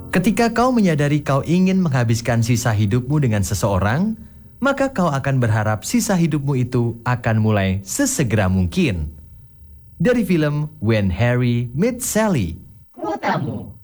Ketika kau menyadari kau ingin menghabiskan sisa hidupmu dengan seseorang, maka kau akan berharap sisa hidupmu itu akan mulai sesegera mungkin. Dari film When Harry Met Sally. Kuotamu.